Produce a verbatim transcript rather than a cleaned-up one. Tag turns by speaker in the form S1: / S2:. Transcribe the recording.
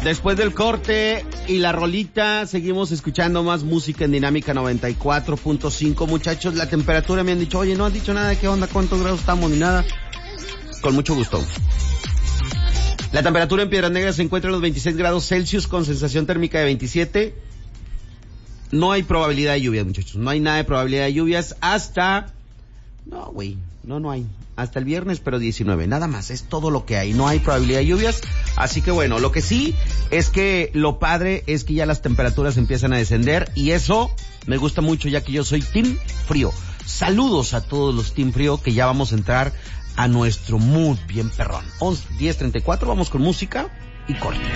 S1: Después del corte y la rolita, seguimos escuchando más música en Dinámica noventa y cuatro punto cinco. Muchachos, la temperatura me han dicho, oye, no han dicho nada de qué onda, cuántos grados estamos ni nada. Con mucho gusto. La temperatura en Piedras Negras se encuentra en los veintiséis grados Celsius con sensación térmica de veintisiete. No hay probabilidad de lluvias, muchachos. No hay nada de probabilidad de lluvias hasta... No, güey. No, no hay. Hasta el viernes, pero diecinueve. Nada más. Es todo lo que hay. No hay probabilidad de lluvias. Así que bueno, lo que sí es que lo padre es que ya las temperaturas empiezan a descender. Y eso me gusta mucho, ya que yo soy Team Frío. Saludos a todos los Team Frío, que ya vamos a entrar a nuestro mood bien perrón. once, diez, treinta y cuatro. Vamos con música y corte.